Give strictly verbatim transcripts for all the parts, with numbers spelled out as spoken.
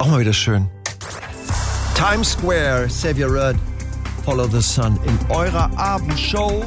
Auch mal wieder schön. Times Square, Xavier Rudd, Follow the Sun in eurer Abendshow.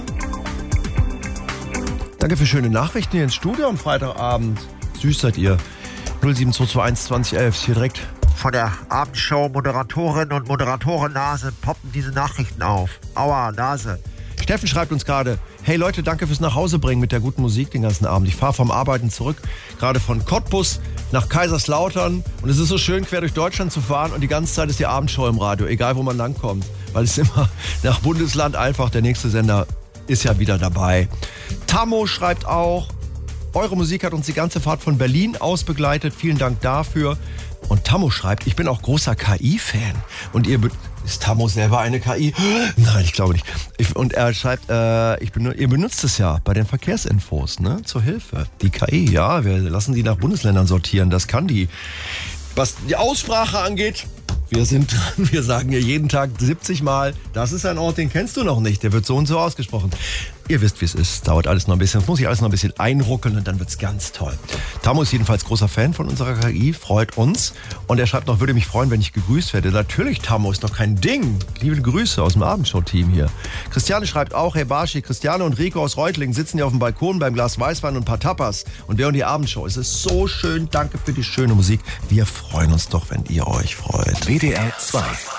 Danke für schöne Nachrichten hier ins Studio am Freitagabend. Süß seid ihr. null sieben zwei zwei eins zwanzig elf, hier direkt von der Abendshow-Moderatorin und Moderatoren-Nase poppen diese Nachrichten auf. Aua, Nase. Steffen schreibt uns gerade, hey Leute, danke fürs Nachhausebringen mit der guten Musik den ganzen Abend. Ich fahre vom Arbeiten zurück, gerade von Cottbus nach Kaiserslautern. Und es ist so schön, quer durch Deutschland zu fahren und die ganze Zeit ist die Abendshow im Radio, egal wo man langkommt. Weil es immer nach Bundesland einfach, der nächste Sender ist ja wieder dabei. Tammo schreibt auch, eure Musik hat uns die ganze Fahrt von Berlin aus begleitet. Vielen Dank dafür. Und Tammo schreibt, ich bin auch großer K I-Fan. Und ihr... Be- Ist Tammo selber eine K I? Nein, ich glaube nicht. Ich, und er schreibt, äh, ich benut- ihr benutzt es ja bei den Verkehrsinfos, ne? Zur Hilfe. Die K I, ja, wir lassen die nach Bundesländern sortieren. Das kann die. Was die Aussprache angeht, wir sind dran. Wir sagen ja jeden Tag siebzig Mal, das ist ein Ort, den kennst du noch nicht. Der wird so und so ausgesprochen. Ihr wisst, wie es ist. Dauert alles noch ein bisschen. Es muss sich alles noch ein bisschen einruckeln und dann wird's ganz toll. Tammo ist jedenfalls großer Fan von unserer K I, freut uns. Und er schreibt noch, würde mich freuen, wenn ich gegrüßt werde. Natürlich, Tammo, ist doch kein Ding. Liebe Grüße aus dem Abendshow-Team hier. Christiane schreibt auch, hey Barschi, Christiane und Rico aus Reutlingen sitzen hier auf dem Balkon beim Glas Weißwein und ein paar Tapas. Und wir hören die Abendshow. Es ist so schön. Danke für die schöne Musik. Wir freuen uns doch, wenn ihr euch freut. W D R zwei.